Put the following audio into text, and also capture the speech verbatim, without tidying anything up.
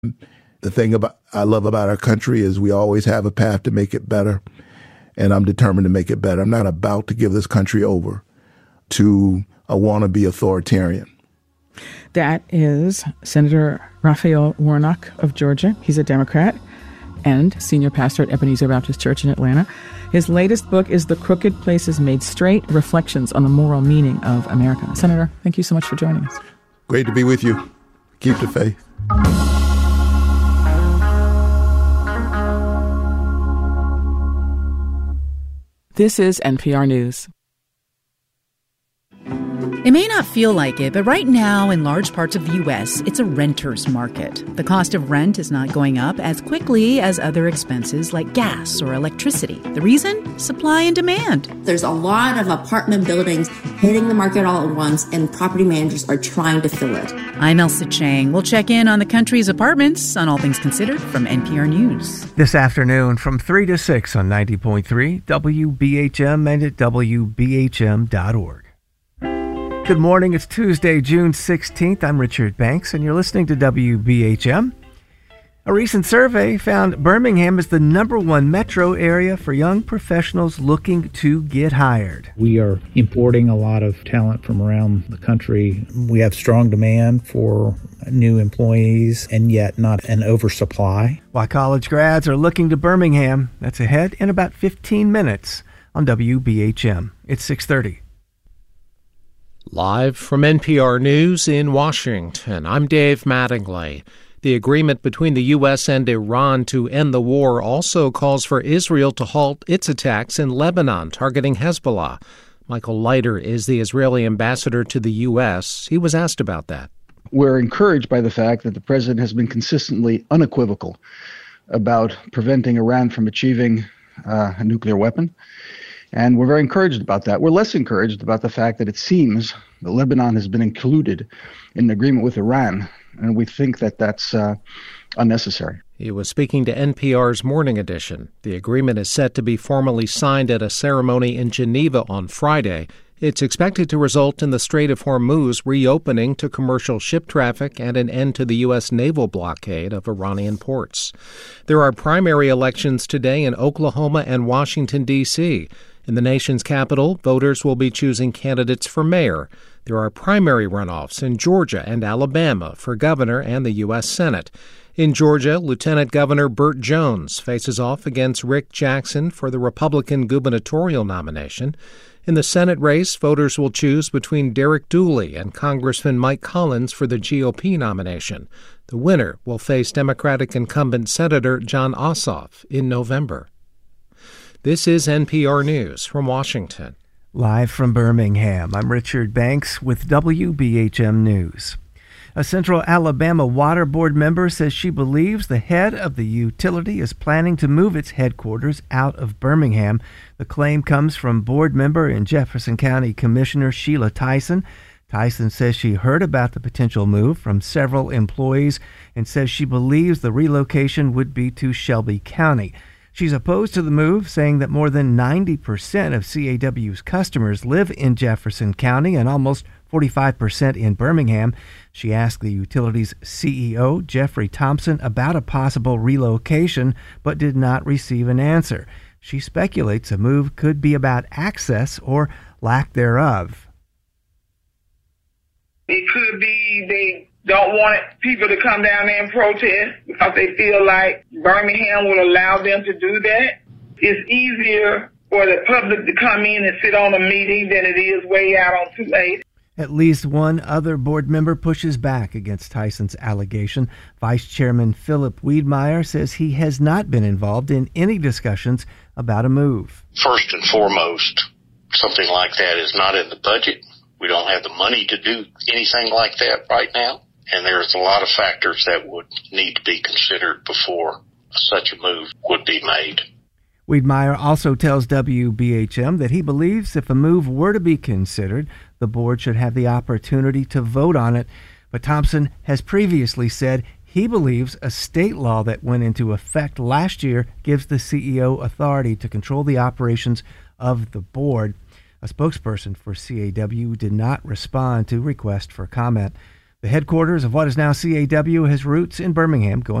The thing about I love about our country is we always have a path to make it better, and I'm determined to make it better. I'm not about to give this country over to a wannabe authoritarian. That is Senator Raphael Warnock of Georgia. He's a Democrat and senior pastor at Ebenezer Baptist Church in Atlanta. His latest book is The Crooked Places Made Straight, Reflections on the Moral Meaning of America. Senator, thank you so much for joining us. Great to be with you. Keep the faith. This is N P R News. It may not feel like it, but right now in large parts of the U S, it's a renter's market. The cost of rent is not going up as quickly as other expenses like gas or electricity. The reason? Supply and demand. There's a lot of apartment buildings hitting the market all at once, and property managers are trying to fill it. I'm Elsa Chang. We'll check in on the country's apartments on All Things Considered from N P R News. This afternoon from three to six on ninety point three W B H M and at W B H M dot org. Good morning. It's Tuesday, June sixteenth. I'm Richard Banks, and you're listening to W B H M. A recent survey found Birmingham is the number one metro area for young professionals looking to get hired. We are importing a lot of talent from around the country. We have strong demand for new employees and yet not an oversupply. While college grads are looking to Birmingham, that's ahead in about fifteen minutes on W B H M. It's six thirty. Live from N P R News in Washington, I'm Dave Mattingly. The agreement between the U S and Iran to end the war also calls for Israel to halt its attacks in Lebanon targeting Hezbollah. Michael Leiter is the Israeli ambassador to the U S. He was asked about that. We're encouraged by the fact that the president has been consistently unequivocal about preventing Iran from achieving uh, a nuclear weapon. And we're very encouraged about that. We're less encouraged about the fact that it seems that Lebanon has been included in an agreement with Iran, and we think that that's uh, unnecessary. He was speaking to N P R's Morning Edition. The agreement is set to be formally signed at a ceremony in Geneva on Friday. It's expected to result in the Strait of Hormuz reopening to commercial ship traffic and an end to the U S naval blockade of Iranian ports. There are primary elections today in Oklahoma and Washington, D C In the nation's capital, voters will be choosing candidates for mayor. There are primary runoffs in Georgia and Alabama for governor and the U S Senate. In Georgia, Lieutenant Governor Burt Jones faces off against Rick Jackson for the Republican gubernatorial nomination. In the Senate race, voters will choose between Derek Dooley and Congressman Mike Collins for the G O P nomination. The winner will face Democratic incumbent Senator Jon Ossoff in November. This is N P R News from Washington. Live from Birmingham, I'm Richard Banks with W B H M News. A Central Alabama Water Board member says she believes the head of the utility is planning to move its headquarters out of Birmingham. The claim comes from board member and Jefferson County Commissioner Sheila Tyson. Tyson says she heard about the potential move from several employees and says she believes the relocation would be to Shelby County. She's opposed to the move, saying that more than ninety percent of C A W's customers live in Jefferson County and almost forty-five percent in Birmingham. She asked the utility's C E O, Jeffrey Thompson, about a possible relocation, but did not receive an answer. She speculates a move could be about access or lack thereof. It could be they don't want people to come down there and protest because they feel like Birmingham will allow them to do that. It's easier for the public to come in and sit on a meeting than it is way out on two eighty. At least one other board member pushes back against Tyson's allegation. Vice Chairman Philip Wiedmeyer says he has not been involved in any discussions about a move. First and foremost, something like that is not in the budget. We don't have the money to do anything like that right now. And there's a lot of factors that would need to be considered before such a move would be made. Wiedmeyer also tells W B H M that he believes if a move were to be considered, the board should have the opportunity to vote on it. But Thompson has previously said he believes a state law that went into effect last year gives the C E O authority to control the operations of the board. A spokesperson for C A W did not respond to request for comment. The headquarters of what is now C A W has roots in Birmingham, going